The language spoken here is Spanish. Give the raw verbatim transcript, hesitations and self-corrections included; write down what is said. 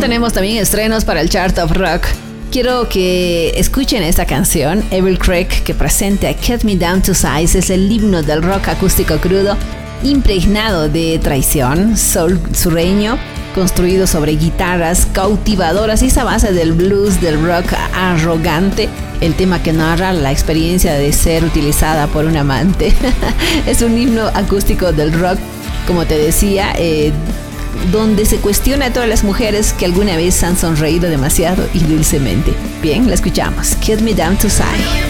tenemos también estrenos para el Chart of Rock. Quiero que escuchen esta canción, Evil Creek, que presenta Cut Me Down to Size. Es el himno del rock acústico crudo, impregnado de traición, soul sureño, construido sobre guitarras cautivadoras y esa base del blues, del rock arrogante. El tema que narra la experiencia de ser utilizada por un amante. Es un himno acústico del rock, como te decía, eh, donde se cuestiona a todas las mujeres que alguna vez han sonreído demasiado y dulcemente. Bien, la escuchamos. Cut Me Down to Size.